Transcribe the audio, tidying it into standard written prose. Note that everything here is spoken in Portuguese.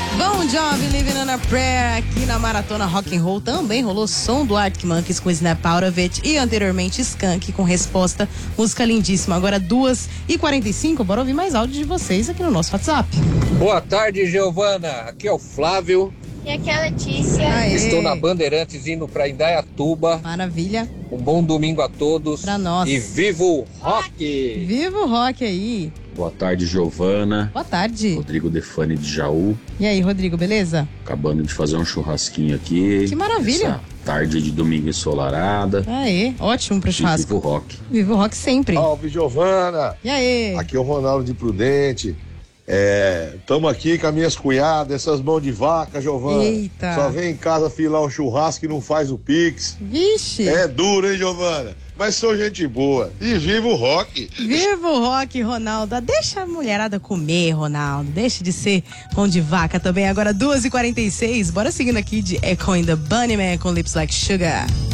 Bon Jovi, Living on a Prayer, aqui na Maratona Rock and Roll. Também rolou som do Arctic Monkeys com Snap Out of It e anteriormente Skank com Resposta, música lindíssima. Agora 2h45, bora ouvir mais áudio de vocês aqui no nosso WhatsApp. Boa tarde, Giovana, aqui é o Flávio. E aqui é a Letícia. Aê. Estou na Bandeirantes indo para Indaiatuba. Maravilha. Um bom domingo a todos. Pra nós. E viva o rock! Viva o rock aí. Boa tarde, Giovana. Boa tarde. Rodrigo Defani de Jaú. E aí, Rodrigo, beleza? Acabando de fazer um churrasquinho aqui. Que maravilha. Essa tarde de domingo ensolarada. Aê, ótimo pro E churrasco. viva o rock. Viva o rock sempre. Salve, Giovana. E aí? Aqui é o Ronaldo de Prudente. Tamo aqui com as minhas cunhadas, essas mãos de vaca, Giovana. Eita. Só vem em casa filar um churrasco e não faz o pix. Vixe. É duro, hein, Giovana? Mas sou gente boa. E viva o rock. Viva o rock, Ronaldo. Deixa a mulherada comer, Ronaldo. Deixa de ser mão de vaca também. Agora 2h46. Bora seguindo aqui de Echo and the Bunnyman com Lips Like Sugar.